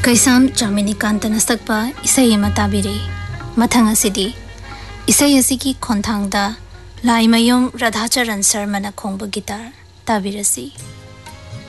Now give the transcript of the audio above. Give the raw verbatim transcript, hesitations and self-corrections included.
Kaisam Chamini Kantana Sakpa Isai Matabiri Mathanga Sidi Isai Asiki Konthangda Laimayom Radhacharan Sarmana Kongba Guitar Tabirasi.